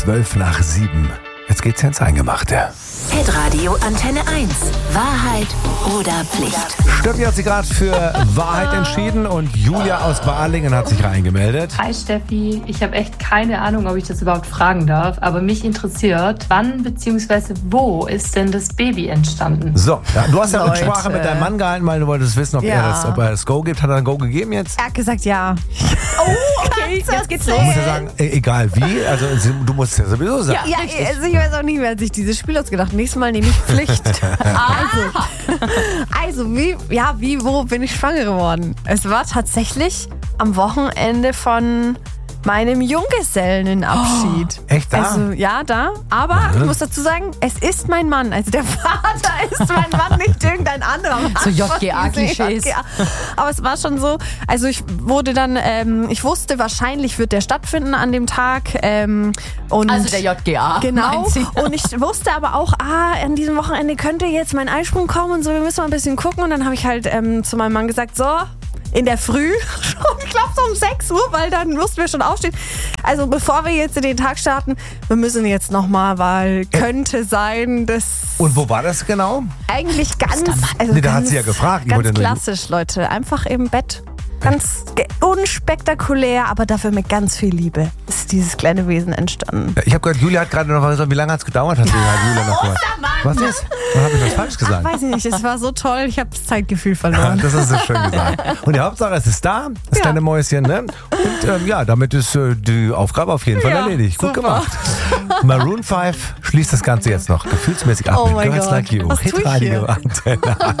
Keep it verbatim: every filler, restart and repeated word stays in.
zwölf nach sieben. Jetzt geht's ja ins Eingemachte. Hitradio Antenne eins. Wahrheit oder Pflicht? Steffi hat sich gerade für Wahrheit entschieden und Julia aus Balingen hat sich reingemeldet. Hi Steffi, ich habe echt keine Ahnung, ob ich das überhaupt fragen darf, aber mich interessiert, wann bzw. wo ist denn das Baby entstanden? So, ja, du hast ja Leute. Rücksprache mit deinem Mann gehalten, weil du wolltest wissen, ob, Ja. er das, ob er das Go gibt. Hat er ein Go gegeben jetzt? Er hat gesagt ja. Oh, okay, jetzt geht's los. Ich muss ja sagen, e- egal wie, also du musst es ja sowieso sagen. Ja, also ich weiß auch nicht, wer hat sich dieses Spiel ausgedacht. Nächstes Mal nehme ich Pflicht. also, also wie, ja, wie, wo bin ich schwanger geworden? Es war tatsächlich am Wochenende von meinem Junggesellenabschied. Echt da? Also ja, da. Aber ich muss dazu sagen, es ist mein Mann. Also der Vater ist mein Mann, nicht irgendein anderer Mann. So J G A-Klischees. J G A. Aber es war schon so, also ich wurde dann, ähm, ich wusste, wahrscheinlich wird der stattfinden an dem Tag. Ähm, und Also der J G A. Genau. meint sie. Und ich wusste aber auch, ah, an diesem Wochenende könnte jetzt mein Eisprung kommen und so, wir müssen mal ein bisschen gucken. Und dann habe ich halt ähm, zu meinem Mann gesagt, so, in der Früh, schon, ich glaube so um sechs Uhr, weil dann mussten wir schon aufstehen. Also bevor wir jetzt in den Tag starten, wir müssen jetzt nochmal, weil könnte sein, dass Und wo war das genau? eigentlich ganz, also Nee, da hat ganz, sie ja gefragt. Ich ganz wollte nur- klassisch, Leute, einfach im Bett. Ganz ge- unspektakulär, aber dafür mit ganz viel Liebe ist dieses kleine Wesen entstanden. Ich habe gehört, Julia hat gerade noch mal gesagt, wie lange hat es gedauert? Hat Julia noch gehört. Was ist? Dann habe ich das falsch gesagt. Weiß ich nicht, es war so toll, ich habe das Zeitgefühl Ja, verloren. das hast du schön gesagt. Und die Hauptsache, es ist da, das Ja. kleine Mäuschen, ne? Und ähm, ja, damit ist äh, die Aufgabe auf jeden Fall Ja, erledigt. Gut super. gemacht. Maroon fünf schließt das Ganze jetzt noch gefühlsmäßig ab Oh mit mein Girls Gott. Like You. Was tue ich Hitradio hier? Antenne.